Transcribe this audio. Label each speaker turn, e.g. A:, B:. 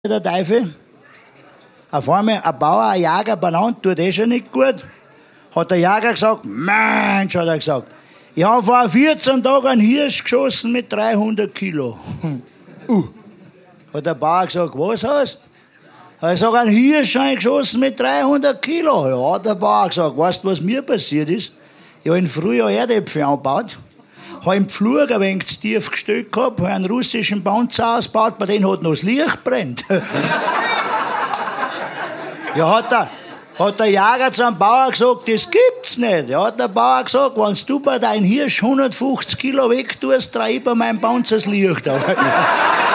A: der Teufel. Auf einmal ein Bauer, ein Jäger benannt, tut schon nicht gut. Hat der Jäger gesagt, Mensch, hat er gesagt, ich habe vor 14 Tagen einen Hirsch geschossen mit 300 Kilo. Hat der Bauer gesagt, was hast du? Er sagt, einen Hirsch geschossen mit 300 Kilo. Ja, hat der Bauer gesagt, weißt du, was mir passiert ist? Ich habe im Frühjahr Erdäpfel angebaut, habe im Pflug ein wenig zu tief gestellt gehabt, habe einen russischen Panzer ausgebaut, bei dem hat noch das Licht brennt. Ja, hat der Jäger zum Bauer gesagt, das gibt's nicht. Ja, hat der Bauer gesagt, wenn du bei deinem Hirsch 150 Kilo weg tust, dreh ich bei meinem Panzer das Licht auf.